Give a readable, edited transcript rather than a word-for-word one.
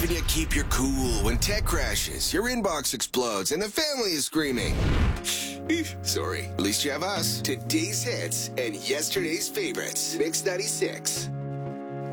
helping you keep your cool when tech crashes, your inbox explodes, and the family is screaming. Sorry. At least you have us. Today's hits and yesterday's favorites. Mix 96.